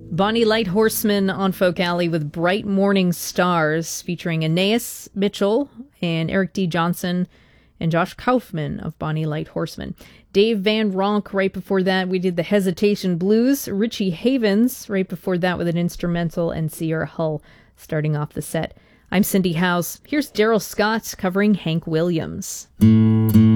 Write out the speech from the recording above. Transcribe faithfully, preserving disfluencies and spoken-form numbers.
Bonnie Light Horseman on Folk Alley with Bright Morning Stars, featuring Anais Mitchell and Eric D. Johnson and Josh Kaufman of Bonnie Light Horseman. Dave Van Ronk, right before that, we did the Hesitation Blues. Richie Havens, right before that, with an instrumental, and Sierra Hull starting off the set. I'm Cindy House. Here's Daryl Scott covering Hank Williams.